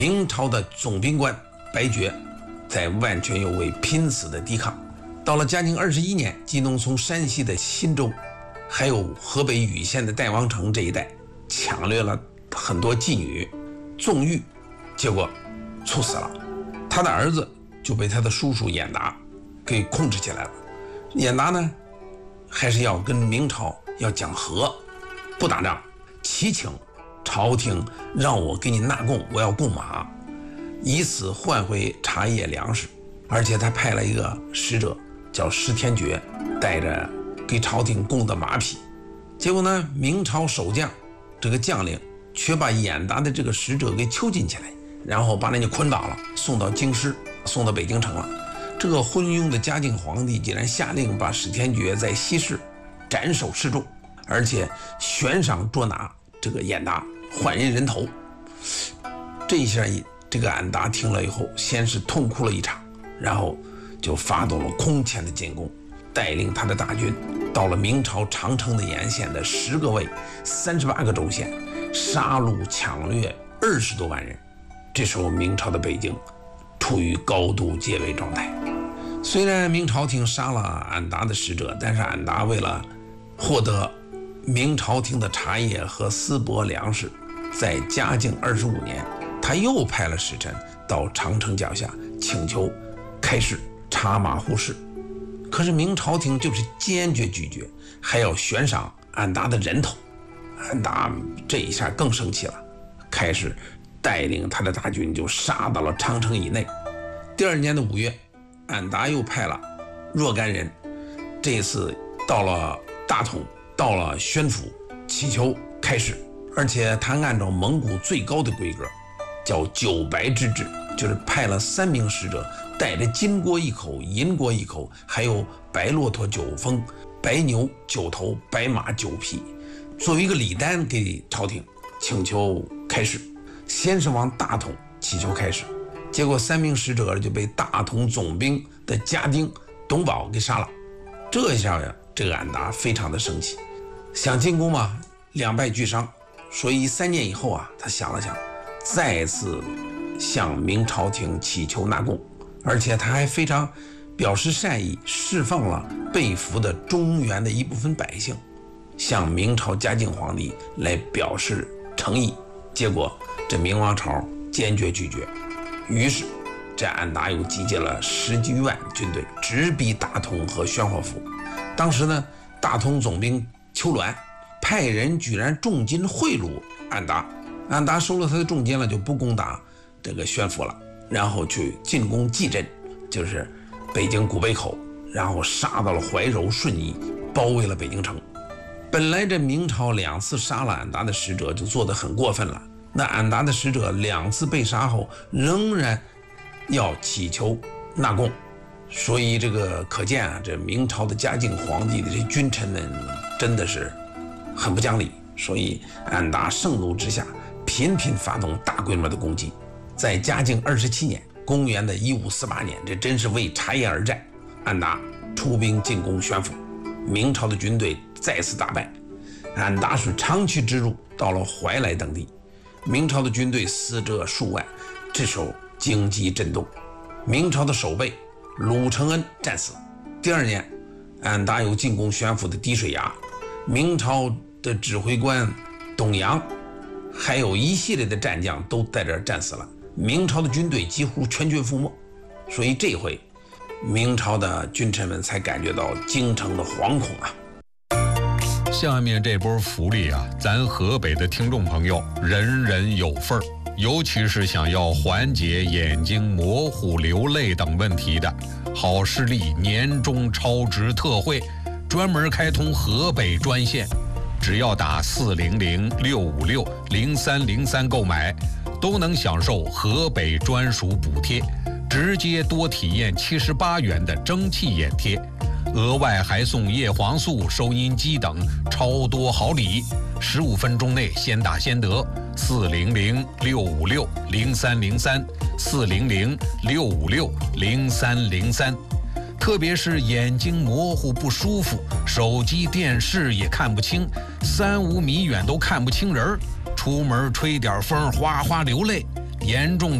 明朝的总兵官白觉在万全有为拼死的抵抗。到了嘉靖21年，吉农从山西的忻州还有河北禹县的代王城这一带抢掠了很多妓女，纵欲，结果猝死了。他的儿子就被他的叔叔演达给控制起来了。演达呢，还是要跟明朝要讲和，不打仗，祈请朝廷让我给你纳贡，我要贡马，以此换回茶叶粮食。而且他派了一个使者叫石天觉，带着给朝廷供的马匹。结果呢，明朝守将这个将领却把演达的这个使者给囚禁起来，然后把人家捆绑了，送到京师，送到北京城了。这个昏庸的嘉靖皇帝竟然下令把石天觉在西市斩首示众，而且悬赏捉拿这个演达，换人头。这一下这个俺答听了以后，先是痛哭了一场，然后就发动了空前的进攻，带领他的大军到了明朝长城的沿线的10个卫、38个州县，杀戮抢掠20多万人。这时候明朝的北京处于高度戒备状态。虽然明朝廷杀了俺答的使者，但是俺答为了获得明朝廷的茶叶和丝帛粮食，在嘉靖25年，他又派了使臣到长城脚下请求开市茶马互市。可是明朝廷就是坚决拒绝，还要悬赏俺答的人头。俺答这一下更生气了，开始带领他的大军就杀到了长城以内。第2年的5月，俺答又派了若干人，这次到了大同，到了宣府，祈求开市。而且他按照蒙古最高的规格，叫9白之制，就是派了3名使者，带着金锅1口、银锅1口，还有白骆驼9峰、白牛9头、白马9匹，作为一个礼单给朝廷，请求开市。先是往大同祈求开市，结果3名使者就被大同总兵的家丁董宝给杀了。这下呀，这个俺答非常的生气，想进攻嘛，两败俱伤。所以3年以后啊，他想了想，再次向明朝廷祈求纳贡，而且他还非常表示善意，释放了被俘的中原的一部分百姓，向明朝嘉靖皇帝来表示诚意。结果这明王朝坚决拒绝，于是这俺答又集结了10几万军队，直逼大同和宣化府。当时呢，大同总兵邱鸾派人居然重金贿赂俺答，俺答收了他的重金了，就不攻打这个宣府了，然后去进攻蓟镇，就是北京古北口，然后杀到了怀柔、顺义，包围了北京城。本来这明朝2次杀了俺答的使者就做得很过分了，那俺答的使者2次被杀后仍然要祈求纳贡，所以这个可见啊，这明朝的嘉靖皇帝的这君臣们真的是很不讲理。所以俺答盛怒之下频频发动大规模的攻击。在嘉靖27年，公元的1548年，这真是为茶叶而战，俺答出兵进攻宣府，明朝的军队再次大败。俺答是长驱直入，到了怀来等地，明朝的军队死者数万。这时候京畿震动，明朝的守备鲁承恩战死。第2年，俺答又进攻宣府的滴水崖，明朝的指挥官董阳还有一系列的战将都在这儿战死了，明朝的军队几乎全军覆没。所以这回明朝的君臣们才感觉到京城的惶恐啊。 下面这波福利啊，咱河北的听众朋友人人有份儿，尤其是想要缓解眼睛模糊、流泪等问题的，好视力年终超值特惠，专门开通河北专线，只要打400-656-0303购买，都能享受河北专属补贴，直接多体验78元的蒸汽眼贴，额外还送叶黄素、收音机等超多好礼，15分钟内先打先得。400-656-0303，400-656-0303。特别是眼睛模糊不舒服，手机电视也看不清，3、5米远都看不清人，出门吹点风哗哗流泪， 严重